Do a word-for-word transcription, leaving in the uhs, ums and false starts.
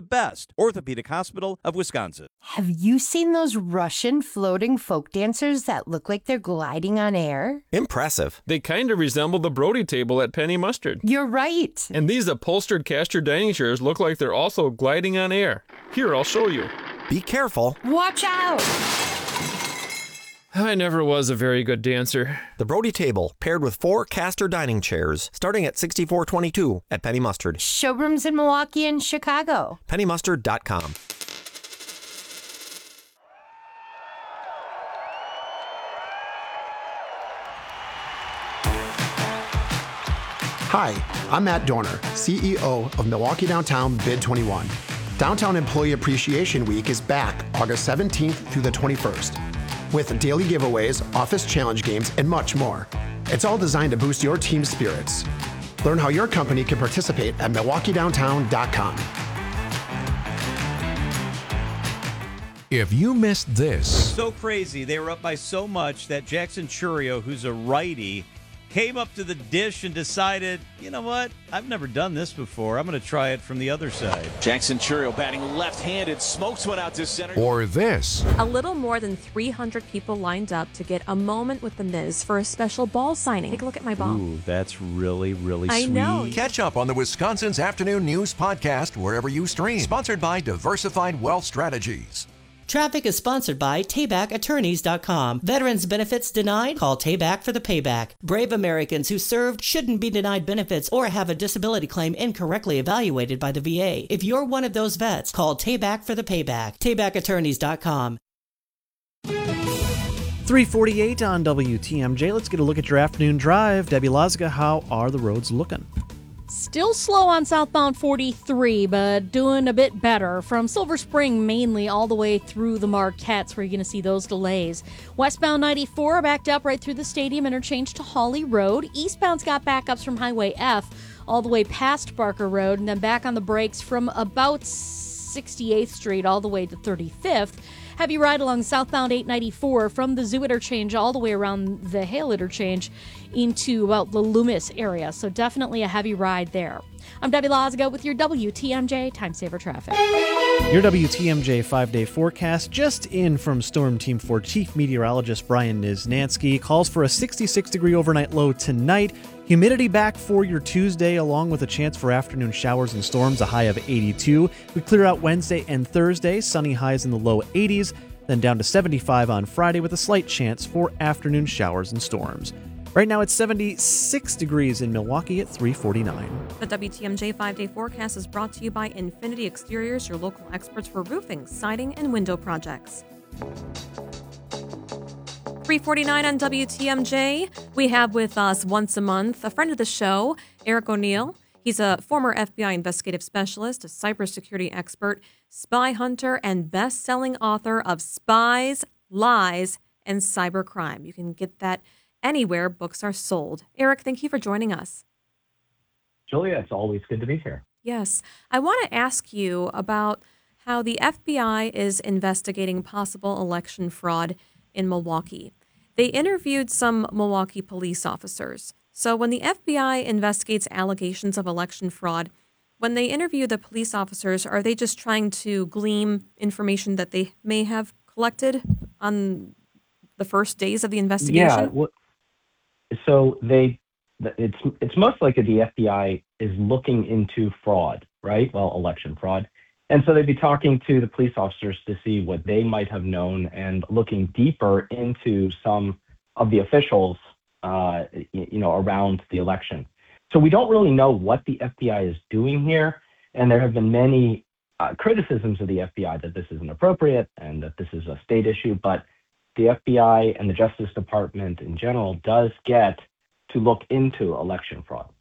best orthopedic hospital of Wisconsin. Have you seen those Russian floating folk dancers that look like they're gliding on air? Impressive. They kind of resemble the Brody table at Penny Mustard. You're right. And these upholstered caster dining chairs look like they're also gliding on air. Here, I'll show you. Be careful. Watch out! I never was a very good dancer. The Brody table, paired with four caster dining chairs, starting at sixty-four twenty-two at Penny Mustard. Showrooms in Milwaukee and Chicago. penny mustard dot com. Hi, I'm Matt Dorner, C E O of Milwaukee Downtown Bid twenty-one. Downtown Employee Appreciation Week is back August seventeenth through the twenty-first. With daily giveaways, office challenge games, and much more. It's all designed to boost your team's spirits. Learn how your company can participate at milwaukee downtown dot com. If you missed this. So crazy. They were up by so much that Jackson Chourio, who's a righty, came up to the dish and decided, you know what? I've never done this before. I'm going to try it from the other side. Jackson Chourio batting left-handed. Smokes one out to center. Or this. A little more than three hundred people lined up to get a moment with the Miz for a special ball signing. Take a look at my ball. Ooh, that's really, really I sweet. know. Catch up on the Wisconsin's Afternoon News podcast wherever you stream. Sponsored by Diversified Wealth Strategies. Traffic is sponsored by Tayback Attorneys dot com. Veterans benefits denied? Call Tayback for the payback. Brave Americans who served shouldn't be denied benefits or have a disability claim incorrectly evaluated by the V A. If you're one of those vets, call Tayback for the payback. Tayback Attorneys dot com. three forty-eight on W T M J. Let's get a look at your afternoon drive. Debbie Lozica, how are the roads looking? Still slow on southbound forty-three, but doing a bit better. From Silver Spring mainly all the way through the Marquettes, where you're going to see those delays. Westbound ninety-four backed up right through the Stadium interchange to Hawley Road. Eastbound's got backups from Highway F all the way past Barker Road, and then back on the brakes from about sixty-eighth Street all the way to thirty-fifth. Heavy ride along southbound eight ninety-four from the Zoo interchange all the way around the Hale interchange into about the Loomis area. So definitely a heavy ride there. I'm Debbie Lozica with your W T M J Time Saver Traffic. Your W T M J five-day forecast just in from Storm Team four Chief Meteorologist Brian Niznansky calls for a sixty-six degree overnight low tonight. Humidity back for your Tuesday, along with a chance for afternoon showers and storms, a high of eighty-two. We clear out Wednesday and Thursday, sunny highs in the low eighties, then down to seventy-five on Friday with a slight chance for afternoon showers and storms. Right now it's seventy-six degrees in Milwaukee at three forty-nine. The W T M J five-day forecast is brought to you by Infinity Exteriors, your local experts for roofing, siding, and window projects. three forty-nine on W T M J. We have with us once a month a friend of the show, Eric O'Neill. He's a former F B I investigative specialist, a cybersecurity expert, spy hunter, and best-selling author of Spies, Lies, and Cybercrime. You can get that anywhere books are sold. Eric, thank you for joining us. Julia, it's always good to be here. Yes. I want to ask you about how the F B I is investigating possible election fraud in Milwaukee. They interviewed some Milwaukee police officers. So when the F B I investigates allegations of election fraud, when they interview the police officers, are they just trying to glean information that they may have collected on the first days of the investigation? Yeah. Well, so they, it's it's most likely the F B I is looking into fraud, right? Well, election fraud. And so they'd be talking to the police officers to see what they might have known and looking deeper into some of the officials, uh, you know, around the election. So we don't really know what the F B I is doing here. And there have been many uh, criticisms of the F B I that this is inappropriate and that this is a state issue. But the F B I and the Justice Department in general does get to look into election fraud.